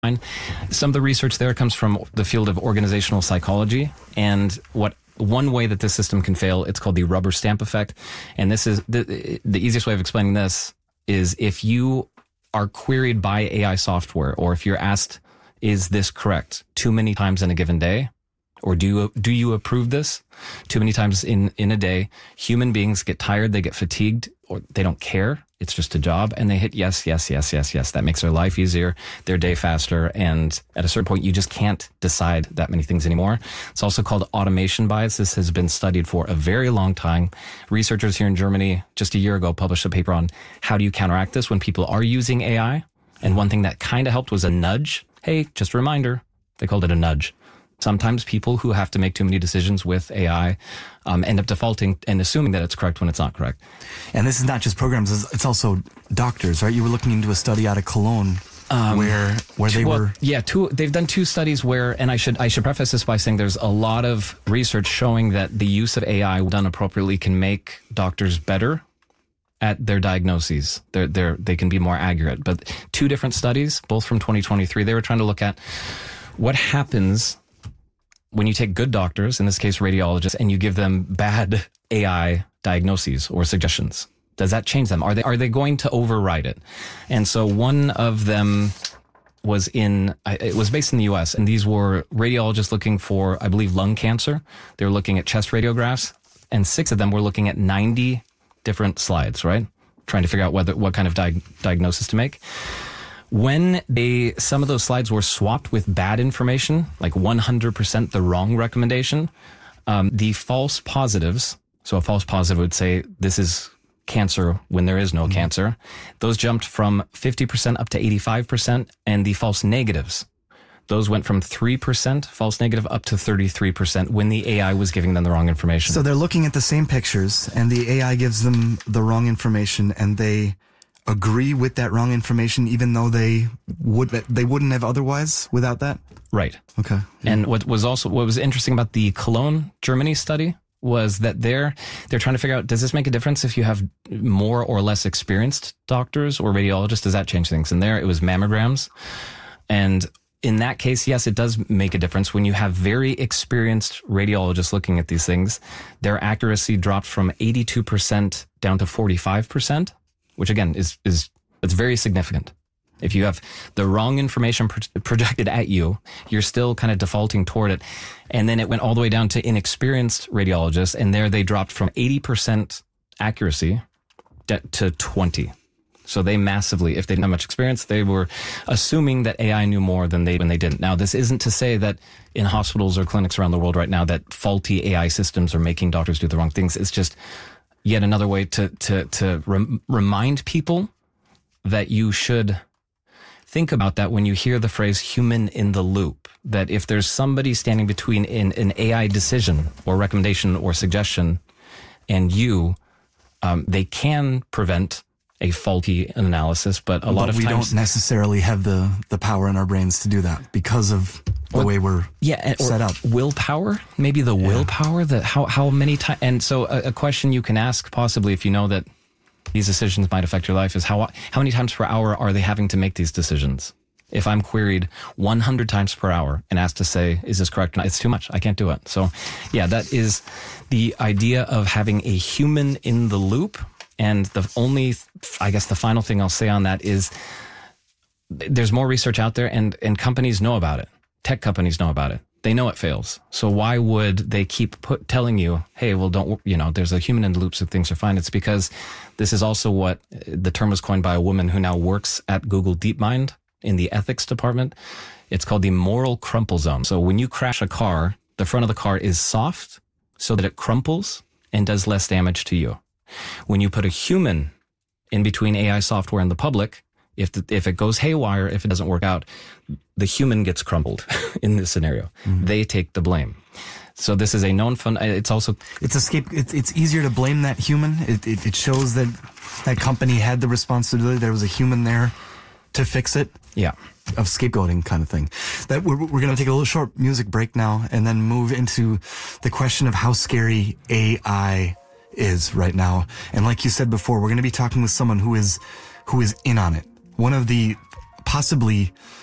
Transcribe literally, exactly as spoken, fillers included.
DeepMind. Some of the research there comes from the field of organizational psychology, and what one way that this system can fail, it's called the rubber stamp effect. And this is the, the easiest way of explaining this is if you are queried by A I software, or if you're asked, is this correct, too many times in a given day, or do you, do you approve this too many times in, in a day, human beings get tired, they get fatigued, or they don't care. It's just a job, and they hit yes, yes, yes, yes, yes. That makes their life easier, their day faster, and at a certain point, you just can't decide that many things anymore. It's also called automation bias. This has been studied for a very long time. Researchers here in Germany just a year ago published a paper on how do you counteract this when people are using A I, and one thing that kind of helped was a nudge. Hey, just a reminder. They called it a nudge. Sometimes people who have to make too many decisions with A I um, end up defaulting and assuming that it's correct when it's not correct. And this is not just programs, it's also doctors, right? You were looking into a study out of Cologne um, where where they well, were... Yeah, two, they've done two studies where, and I should I should preface this by saying there's a lot of research showing that the use of A I done appropriately can make doctors better at their diagnoses. They're, they're, they can be more accurate. But two different studies, both from twenty twenty-three, they were trying to look at what happens when you take good doctors, in this case radiologists, and you give them bad A I diagnoses or suggestions. Does that change them? Are they are they going to override it? And so one of them was in, it was based in the U S, and these were radiologists looking for, I believe, lung cancer. They were looking at chest radiographs, and six of them were looking at ninety different slides, right? Trying to figure out whether what kind of di- diagnosis to make. When they, some of those slides were swapped with bad information, like one hundred percent the wrong recommendation, um, the false positives, so a false positive would say this is cancer when there is no mm-hmm. cancer, those jumped from fifty percent up to eighty-five percent, and the false negatives, those went from three percent false negative up to thirty-three percent when the A I was giving them the wrong information. So they're looking at the same pictures, and the A I gives them the wrong information, and they agree with that wrong information, even though they would they wouldn't have otherwise without that? Right. Okay. Yeah. And what was also what was interesting about the Cologne, Germany study was that they're they're trying to figure out, does this make a difference if you have more or less experienced doctors or radiologists? Does that change things? And there it was mammograms. And in that case, yes, it does make a difference. When you have very experienced radiologists looking at these things, their accuracy dropped from eighty-two percent down to forty-five percent. Which again is is it's very significant. If you have the wrong information pro- projected at you, you're still kind of defaulting toward it. And then it went all the way down to inexperienced radiologists, and there they dropped from eighty percent accuracy to twenty. So they massively, if they didn't have much experience, they were assuming that A I knew more than they when they didn't. Now, this isn't to say that in hospitals or clinics around the world right now that faulty A I systems are making doctors do the wrong things. It's just yet another way to to to rem- remind people that you should think about that when you hear the phrase human in the loop, that if there's somebody standing between an, an A I decision or recommendation or suggestion and you, um, they can prevent a faulty analysis, but a but lot of we times don't necessarily have the, the power in our brains to do that because of the or, way we're yeah, or set up. Willpower, maybe the yeah. willpower that how, how many times, and so a, a question you can ask possibly if you know that these decisions might affect your life is how, how many times per hour are they having to make these decisions? If I'm queried one hundred times per hour and asked to say, is this correct? It's too much. I can't do it. So yeah, that is the idea of having a human in the loop. And the only, I guess the final thing I'll say on that is there's more research out there and, and companies know about it. Tech companies know about it. They know it fails. So why would they keep put, telling you, hey, well, don't, you know, there's a human in the loop so things are fine. It's because this is also what the term was coined by a woman who now works at Google DeepMind in the ethics department. It's called the moral crumple zone. So when you crash a car, the front of the car is soft so that it crumples and does less damage to you. When you put a human in between A I software and the public, if the, if it goes haywire, if it doesn't work out, the human gets crumpled in this scenario. Mm-hmm. They take the blame. So this is a known fun. It's also it's a scape. It's it's easier to blame that human. It, it it shows that that company had the responsibility. There was a human there to fix it. Yeah, of scapegoating kind of thing. That we're we're going to take a little short music break now, and then move into the question of how scary A I is right now. And like you said before, we're going to be talking with someone who is who is in on it. One of the possibly